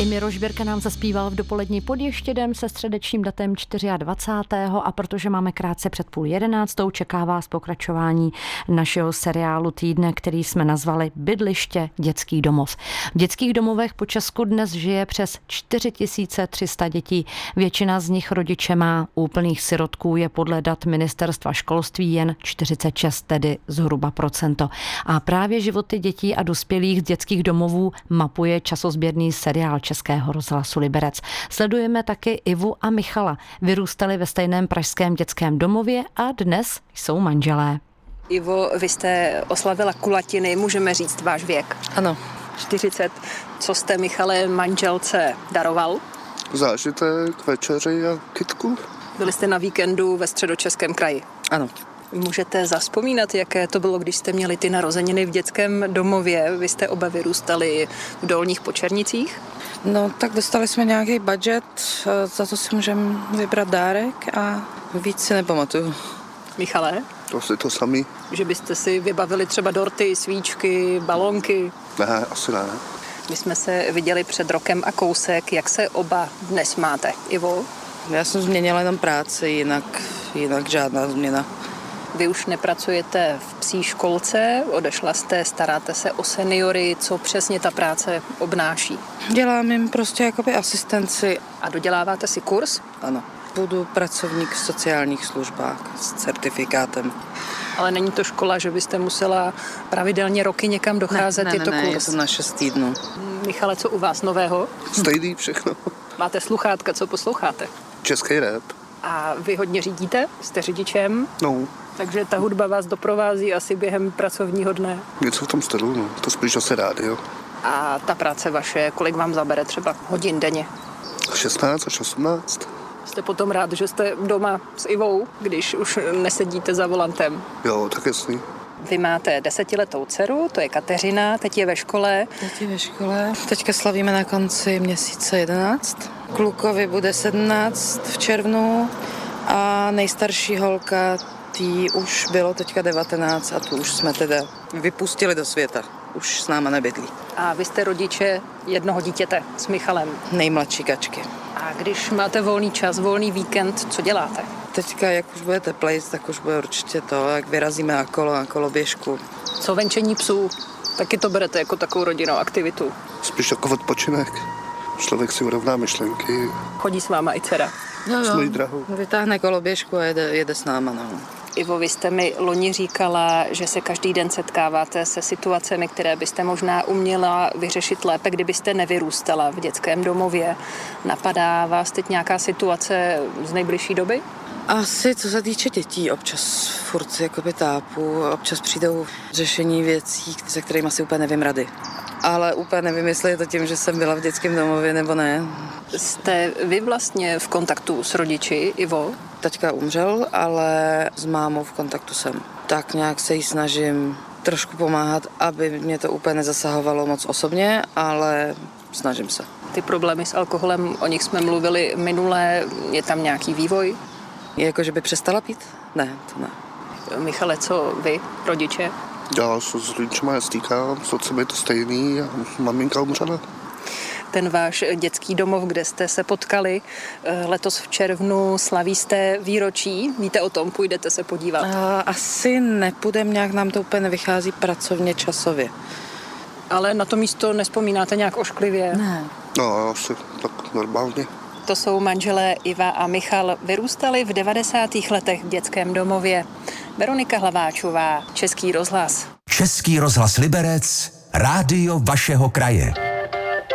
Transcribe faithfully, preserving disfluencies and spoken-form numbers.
I Miroš Birka nám zaspíval v dopolední Podještědem se středečním datem dvacátého čtvrtého a protože máme krátce před půl jedenáctou, čeká vás pokračování našeho seriálu týdne, který jsme nazvali Bydliště dětský domov. V dětských domovech po Česku dnes žije přes čtyři tisíce tři sta dětí. Většina z nich rodiče má, úplných sirotků je podle dat Ministerstva školství jen čtyřicet šest, tedy zhruba procento. A právě životy dětí a dospělých z dětských domovů mapuje časozběrný seriál Českého rozhlasu Liberec. Sledujeme taky Ivu a Michala. Vyrůstali ve stejném pražském dětském domově a dnes jsou manželé. Ivo, vy jste oslavila kulatiny, můžeme říct váš věk? Ano. čtyřicet. Co jste, Michale, manželce daroval? Zážitek, večeři a kytku. Byli jste na víkendu ve Středočeském kraji? Ano. Můžete zavzpomínat, jaké to bylo, když jste měli ty narozeniny v dětském domově? Vy jste oba vyrůstali v Dolních Počernicích? No, tak dostali jsme nějaký budget, za to si můžeme vybrat dárek a víc si nepamatuju. Michale? To si to samý. Že byste si vybavili třeba dorty, svíčky, balónky? Ne, asi ne. My jsme se viděli před rokem a kousek. Jak se oba dnes máte? Ivo? Já jsem změnila jenom práci, jinak, jinak žádná změna. Vy už nepracujete v psí školce, odešla jste, staráte se o seniory, co přesně ta práce obnáší? Dělám jim prostě jakoby asistenci. A doděláváte si kurz? Ano. Budu pracovník v sociálních službách s certifikátem. Ale není to škola, že byste musela pravidelně roky někam docházet, ne, je ne, to ne, kurz? je to na šest týdnů. Michale, co u vás nového? Stejný všechno. Máte sluchátka, co posloucháte? Český rap. A vy hodně řídíte? Jste řidičem? No. Takže ta hudba vás doprovází asi během pracovního dne? Něco v tom stylu, no. To spíš asi rádio. A ta práce vaše, kolik vám zabere třeba hodin denně? šestnáct až osmnáct. Jste potom rád, že jste doma s Ivou, když už nesedíte za volantem? Jo, tak jasný. Vy máte desetiletou dceru, to je Kateřina, teď je ve škole. Teď je ve škole. Teďka slavíme na konci měsíce jedenáct. Klukovi bude sedmnáct v červnu a nejstarší holka, tý už bylo teďka devatenáct a tu už jsme teda vypustili do světa. Už s náma nebydlí. A vy jste rodiče jednoho dítěte s Michalem. Nejmladší kačky. A když máte volný čas, volný víkend, co děláte? Teďka, jak už bude teplejc, tak už bude určitě to, jak vyrazíme na kolo, na koloběžku. Co venčení psů? Taky to berete jako takovou rodinnou aktivitu? Spíš jako odpočinek. Člověk si urovná myšlenky. Chodí s váma i dcera? No, S mojí drahou. Vytáhne koloběžku a jede, jede s náma. No. Ivo, vy jste mi loni říkala, že se každý den setkáváte se situacemi, které byste možná uměla vyřešit lépe, kdybyste nevyrůstala v dětském domově. Napadá vás teď nějaká situace z nejbližší doby? Asi co se týče dětí, občas furt jakoby tápu, občas přijdou řešení věcí, se kterými asi úplně nevím rady. Ale úplně nevím, jestli je to tím, že jsem byla v dětském domově nebo ne. Jste vy vlastně v kontaktu s rodiči, Ivo? Taťka umřel, ale s mámou v kontaktu jsem. Tak nějak se jí snažím trošku pomáhat, aby mě to úplně nezasahovalo moc osobně, ale snažím se. Ty problémy s alkoholem, o nich jsme mluvili minule, je tam nějaký vývoj? Jako, že by přestala pít? Ne, to ne. Michale, co vy, rodiče? Já se s rodičima nestýkám, s otcem je to stejný a maminka umřela. Ten váš dětský domov, kde jste se potkali letos v červnu, slaví jste výročí, víte o tom, půjdete se podívat? Asi nepůjdem, nějak nám to úplně nevychází pracovně časově. Ale na to místo nespomínáte nějak ošklivě? Ne. No, asi tak normálně. To jsou manželé Iva a Michal, vyrůstali v devadesátých letech v dětském domově. Veronika Hlaváčová, Český rozhlas. Český rozhlas Liberec, rádio vašeho kraje.